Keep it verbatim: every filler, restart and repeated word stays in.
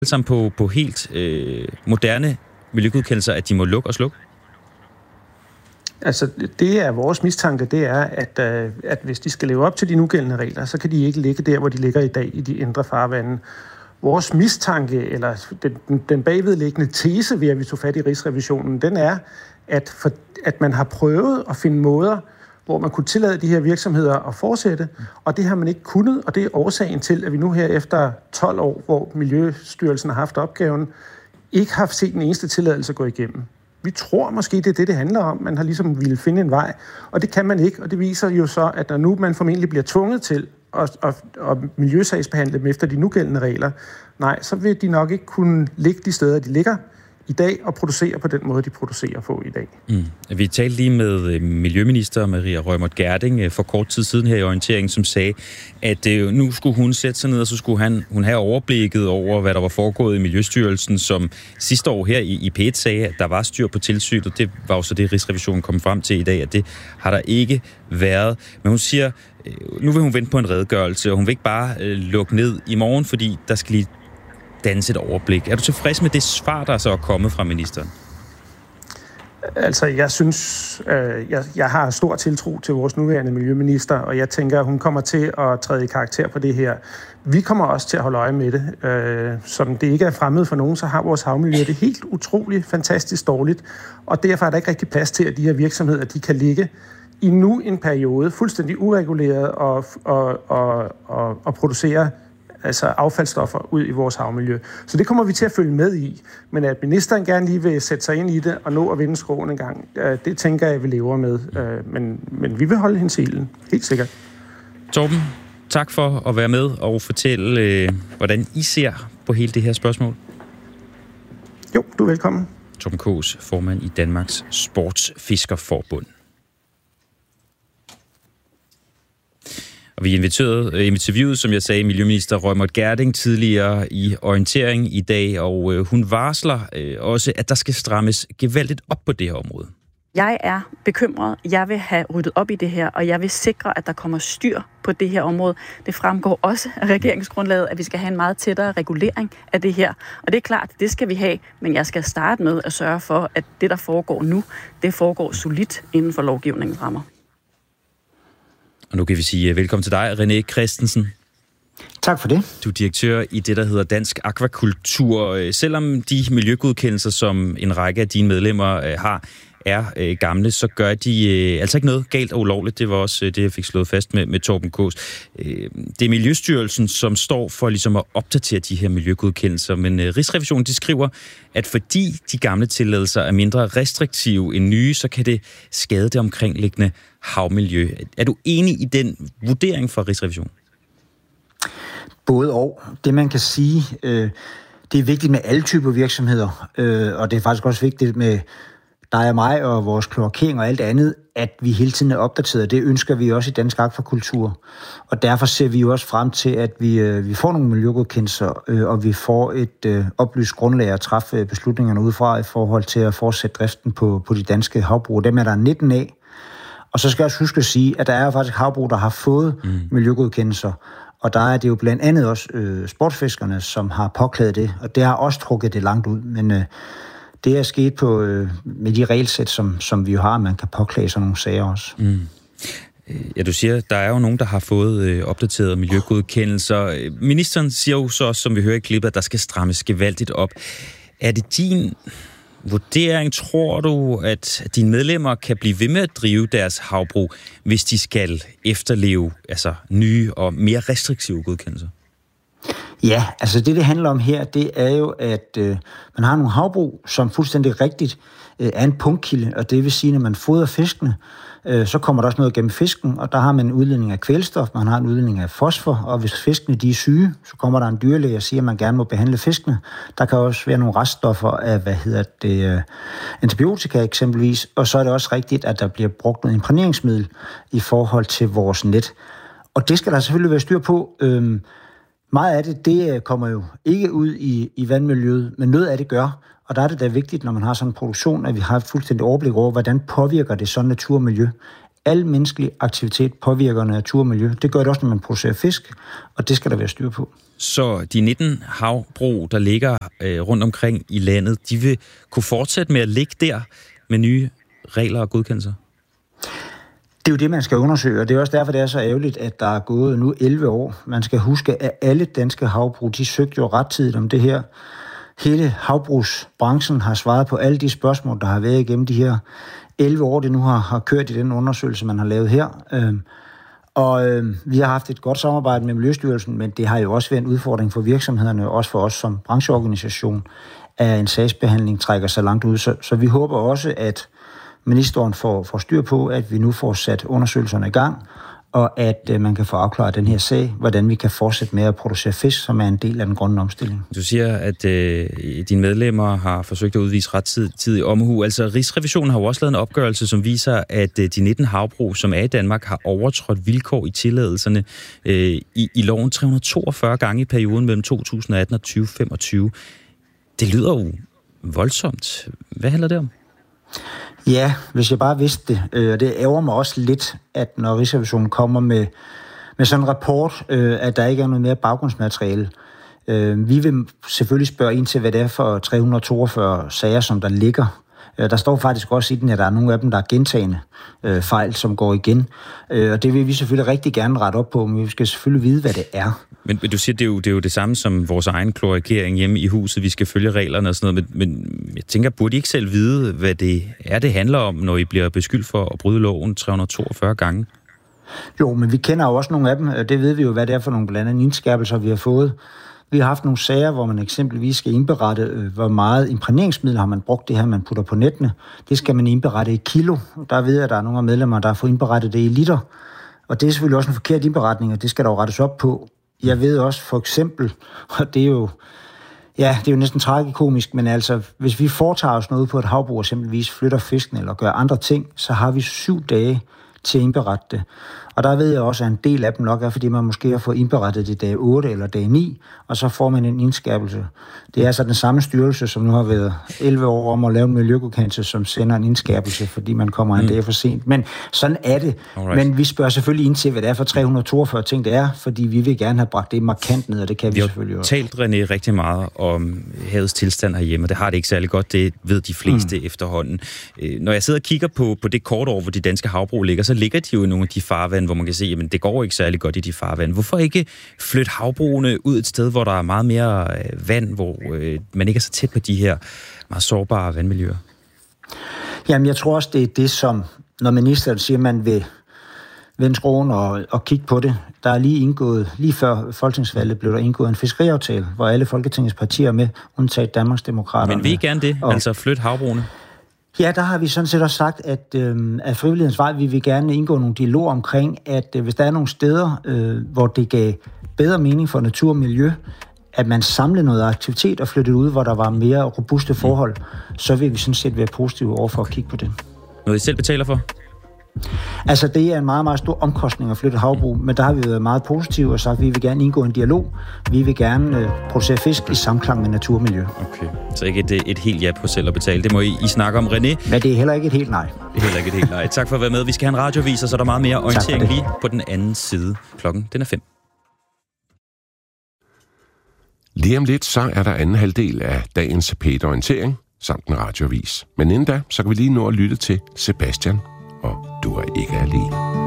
sammen på, på helt øh, moderne miljøgodkendelser, at de må lukke og slukke? Altså, det er vores mistanke, det er, at, øh, at hvis de skal leve op til de nugældende regler, så kan de ikke ligge der, hvor de ligger i dag, i de indre farvande. Vores mistanke, eller den, den bagvedliggende tese ved, at vi tog fat i Rigsrevisionen, den er, at, for, at man har prøvet at finde måder, hvor man kunne tillade de her virksomheder at fortsætte, og det har man ikke kunnet, og det er årsagen til, at vi nu her efter tolv år, hvor Miljøstyrelsen har haft opgaven, ikke har set den eneste tilladelse gå igennem. Vi tror måske, det er det, det handler om. Man har ligesom ville finde en vej, og det kan man ikke, og det viser jo så, at når nu man formentlig bliver tvunget til at, at, at miljøsagsbehandle dem efter de nugældende regler, nej, så vil de nok ikke kunne ligge de steder, de ligger i dag og producere på den måde, de producerer på i dag. Mm. Vi talte lige med miljøminister Maria Reumert Gjerding for kort tid siden her i orienteringen, som sagde, at nu skulle hun sætte sig ned, og så skulle han, hun have overblikket over, hvad der var foregået i Miljøstyrelsen, som sidste år her i, i P et sagde, at der var styr på tilsynet. Det var jo så det, Rigsrevisionen kom frem til i dag, at det har der ikke været. Men hun siger, nu vil hun vente på en redegørelse, og hun vil ikke bare øh, lukke ned i morgen, fordi der skal lige dannes et overblik. Er du tilfreds med det svar, der så er kommet fra ministeren? Altså, jeg synes, øh, jeg, jeg har stor tiltro til vores nuværende miljøminister, og jeg tænker, at hun kommer til at træde i karakter på det her. Vi kommer også til at holde øje med det. Øh, som det ikke er fremmed for nogen, så har vores havmiljø det helt utroligt, fantastisk dårligt, og derfor er der ikke rigtig plads til, at de her virksomheder, de kan ligge i nu en periode fuldstændig ureguleret og, og, og, og, og producere altså affaldsstoffer ud i vores havmiljø. Så det kommer vi til at følge med i. Men at ministeren gerne lige vil sætte sig ind i det og nå at vende skroen en gang, det tænker jeg, vi lever med. Men, men vi vil holde hendes ilden, helt sikkert. Torben, tak for at være med og fortælle, hvordan I ser på hele det her spørgsmål. Jo, du er velkommen. Torben Kaas, formand i Danmarks Sportsfiskerforbund. Og vi inviterede, interviewede, som jeg sagde, miljøminister Reumert Gjerding tidligere i orientering i dag, og øh, hun varsler øh, også, at der skal strammes gevaldigt op på det her område. Jeg er bekymret. Jeg vil have ryddet op i det her, og jeg vil sikre, at der kommer styr på det her område. Det fremgår også af regeringsgrundlaget, at vi skal have en meget tættere regulering af det her. Og det er klart, det skal vi have, men jeg skal starte med at sørge for, at det, der foregår nu, det foregår solidt inden for lovgivningens rammer. Og nu kan vi sige velkommen til dig, René Christensen. Tak for det. Du er direktør i det, der hedder Dansk Akvakultur. Selvom de miljøgodkendelser, som en række af dine medlemmer har, er gamle, så gør de altså ikke noget galt og ulovligt. Det var også det, jeg fik slået fast med, med Torben Kaas. Det er Miljøstyrelsen, som står for ligesom at opdatere de her miljøgodkendelser, men Rigsrevisionen de skriver, at fordi de gamle tilladelser er mindre restriktive end nye, så kan det skade det omkringliggende havmiljø. Er du enig i den vurdering fra Rigsrevisionen? Både og. Det man kan sige, øh, det er vigtigt med alle typer virksomheder, øh, og det er faktisk også vigtigt med dig og mig og vores kloakering og alt andet, at vi hele tiden er opdateret. Det ønsker vi også i Dansk Akvakultur. Og derfor ser vi jo også frem til, at vi, øh, vi får nogle miljøgodkendelser, øh, og vi får et øh, oplyst grundlag at træffe beslutningerne ud fra i forhold til at fortsætte driften på, på de danske havbrug. Dem er der nitten af. Og så skal jeg også huske at sige, at der er faktisk havbrug, der har fået mm. miljøgodkendelser. Og der er det jo blandt andet også øh, sportsfiskerne, som har påklaget det. Og det har også trukket det langt ud. Men øh, det er sket på, øh, med de regelsæt, som, som vi jo har, man kan påklage sådan nogle sager også. Mm. Ja, du siger, der er jo nogen, der har fået øh, opdateret miljøgodkendelser. Ministeren siger jo så, som vi hører i klippet, at der skal strammes gevaldigt op. Er det din vurdering, tror du, at dine medlemmer kan blive ved med at drive deres havbrug, hvis de skal efterleve altså, nye og mere restriktive godkendelser? Ja, altså det, det handler om her, det er jo, at øh, man har nogle havbrug, som fuldstændig rigtigt øh, er en punktkilde, og det vil sige, når man fodrer fiskene, øh, så kommer der også noget gennem fisken, og der har man en udledning af kvælstof, man har en udledning af fosfor, og hvis fiskene de er syge, så kommer der en dyrlæge og siger, at man gerne må behandle fiskene. Der kan også være nogle reststoffer af, hvad hedder det, øh, antibiotika eksempelvis, og så er det også rigtigt, at der bliver brugt noget imprægneringsmiddel i forhold til vores net. Og det skal der selvfølgelig være styr på. Øh, Meget af det, det kommer jo ikke ud i, i vandmiljøet, men noget af det gør. Og der er det da vigtigt, når man har sådan en produktion, at vi har et fuldstændigt overblik over, hvordan påvirker det så natur og miljø. Al menneskelig aktivitet påvirker natur og miljø. Det gør det også, når man producerer fisk, og det skal der være styr på. Så de nitten havbrug, der ligger øh, rundt omkring i landet, de vil kunne fortsætte med at ligge der med nye regler og godkendelser? Det er jo det, man skal undersøge, og det er også derfor, det er så ærgerligt, at der er gået nu elleve år. Man skal huske, at alle danske havbrug, de søgte jo rettidigt om det her. Hele havbrugsbranchen har svaret på alle de spørgsmål, der har været igennem de her elleve år, det nu har, har kørt i den undersøgelse, man har lavet her. Øhm, og øhm, vi har haft et godt samarbejde med Miljøstyrelsen, men det har jo også været en udfordring for virksomhederne, også for os som brancheorganisation, at en sagsbehandling trækker sig langt ud. Så, så vi håber også, at ministeren får, får styr på, at vi nu får sat undersøgelserne i gang, og at øh, man kan få afklaret den her sag, hvordan vi kan fortsætte med at producere fisk, som er en del af den grønne omstilling. Du siger, at øh, dine medlemmer har forsøgt at udvise rettidig omhu. Altså, Rigsrevisionen har jo også lavet en opgørelse, som viser, at øh, de nitten havbrug, som er i Danmark, har overtrådt vilkår i tilladelserne øh, i, i loven tre hundrede og toogfyrre gange i perioden mellem to tusind og atten og tyve femogtyve. Det lyder jo voldsomt. Hvad handler det om? Ja, hvis jeg bare vidste det. Øh, det ærger mig også lidt, at når Rigsrevisionen kommer med, med sådan en rapport, øh, at der ikke er noget mere baggrundsmateriale. Øh, vi vil selvfølgelig spørge ind til, hvad det er for tre hundrede og toogfyrre sager, som der ligger. Øh, der står faktisk også i den, at der er nogle af dem, der er gentagende øh, fejl, som går igen. Øh, og det vil vi selvfølgelig rigtig gerne rette op på, men vi skal selvfølgelig vide, hvad det er. Men, men du siger, det er, jo, det er jo det samme som vores egen kloakering hjemme i huset. Vi skal følge reglerne og sådan noget. Men, men jeg tænker, burde I ikke selv vide, hvad det er, det handler om, når I bliver beskyldt for at bryde loven tre hundrede og toogfyrre gange? Jo, men vi kender jo også nogle af dem. Det ved vi jo, hvad det er for nogle blandt andet indskærpelser, vi har fået. Vi har haft nogle sager, hvor man eksempelvis skal indberette, hvor meget imprægneringsmiddel har man brugt, det her, man putter på nettene. Det skal man indberette i kilo. Der ved jeg, at der er nogle af medlemmer, der har fået indberettet det i liter. Og det er selvfølgelig også en forkert indberetning, og det skal der jo rettes op på. Jeg ved også for eksempel, og det er jo, ja, det er jo næsten tragikomisk, men altså, hvis vi foretager os noget på et havbrug, eksempelvis flytter fisken eller gør andre ting, så har vi syv dage til at indberette det. Og der ved jeg også, at en del af dem nok er, fordi man måske har fået indberettet det dag otte eller dag ni, og så får man en indskærpelse. Det er altså den samme styrelse, som nu har været elleve år om at lave en miljøgodkendelse, som sender en indskærpelse, fordi man kommer en mm. dag for sent. Men sådan er det. Alright. Men vi spørger selvfølgelig ind til, hvad det er for tre hundrede og toogfyrre ting, det er, fordi vi vil gerne have bragt det markant ned, og det kan vi, vi selvfølgelig også. Vi har talt, René, rigtig meget om havets tilstand herhjemme, og det har det ikke særlig godt, det ved de fleste mm. efterhånden. Når jeg sidder og kigger på, på det kort over, hvor de danske havbrug ligger, så ligger de jo i nogle af de farvand, hvor man kan se, at det går ikke særlig godt i de farvand. Hvorfor ikke flytte havbrugene ud et sted, hvor der er meget mere vand, hvor øh, man ikke er så tæt på de her meget sårbare vandmiljøer? Jamen, jeg tror også, det er det, som, når ministeren siger, at man vil vende skroen og, og kigge på det. Der er lige indgået, lige før folketingsvalget blev der indgået en fiskeriaftale, hvor alle Folketingets partier er med, undtaget Danmarksdemokraterne. Men vil I gerne det? Og, altså flytte havbrugene? Ja, der har vi sådan set også sagt, at øh, af frivillighedens vej vil vi gerne indgå nogle dialoger omkring, at øh, hvis der er nogle steder, øh, hvor det gav bedre mening for natur og miljø, at man samlede noget aktivitet og flyttede ud, hvor der var mere robuste forhold, mm. så vil vi sådan set være positive over for at kigge på det. Noget I selv betaler for? Altså, det er en meget, meget stor omkostning at flytte havbrug, men der har vi været meget positive og sagt, at vi vil gerne indgå en dialog. Vi vil gerne øh, producere fisk i samklang med natur og miljø. Okay, så ikke et, et helt ja på selv at betale. Det må I, I snakke om, René. Men det er heller ikke et helt nej. Det er heller ikke et helt nej. Tak for at være med. Vi skal have en radioviser, så der er meget mere orientering lige på den anden side. Klokken, den er fem. Lige om lidt, så er der anden halvdel af dagens P et Orientering samt en radiovis. Men inden da, så kan vi lige nå at lytte til Sebastian, og du er ikke alene.